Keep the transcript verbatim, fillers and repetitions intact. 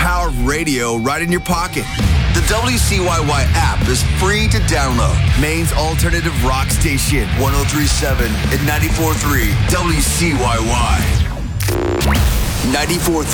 power of radio right in your pocket. The W C Y Y app is free to download. Maine's alternative rock station, one oh three point seven and ninety-four point three W C Y Y. ninety-four point three